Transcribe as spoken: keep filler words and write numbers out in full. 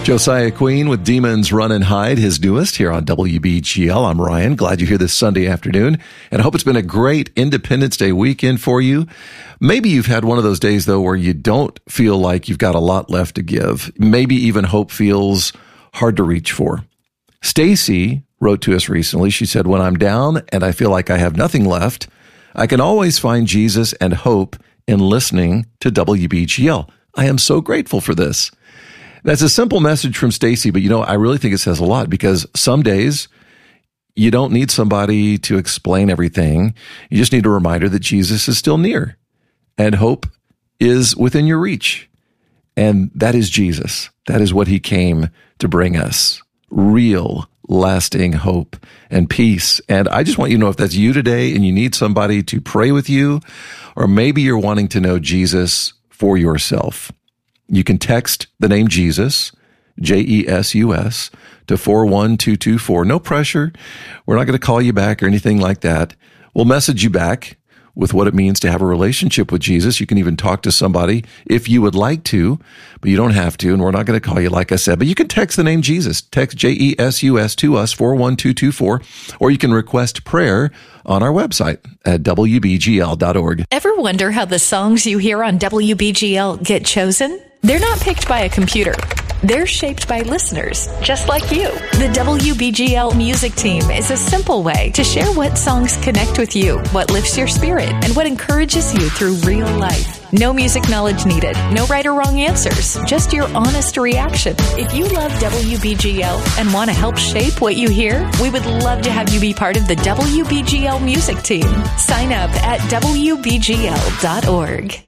Josiah Queen with Demons Run and Hide, his newest here on W B G L. I'm Ryan. Glad you're here this Sunday afternoon, and I hope it's been a great Independence Day weekend for you. Maybe you've had one of those days, though, where you don't feel like you've got a lot left to give. Maybe even hope feels hard to reach for. Stacy wrote to us recently. She said, when I'm down and I feel like I have nothing left, I can always find Jesus and hope in listening to W B G L. I am so grateful for this. That's a simple message from Stacy, but you know, I really think it says a lot, because some days you don't need somebody to explain everything. You just need a reminder that Jesus is still near and hope is within your reach. And that is Jesus. That is what he came to bring us. Real, lasting hope and peace. And I just want you to know, if that's you today and you need somebody to pray with you, or maybe you're wanting to know Jesus for yourself, you can text the name Jesus, J E S U S, to four one two two four. No pressure. We're not going to call you back or anything like that. We'll message you back with what it means to have a relationship with Jesus. You can even talk to somebody if you would like to, but you don't have to, and we're not going to call you, like I said. But you can text the name Jesus. Text J E S U S to us, four one two two four, or you can request prayer on our website at W B G L dot org. Ever wonder how the songs you hear on W B G L get chosen? They're not picked by a computer. They're shaped by listeners, just like you. The W B G L music team is a simple way to share what songs connect with you, what lifts your spirit, and what encourages you through real life. No music knowledge needed, no right or wrong answers, just your honest reaction. If you love W B G L and want to help shape what you hear, we would love to have you be part of the W B G L music team. Sign up at W B G L dot org.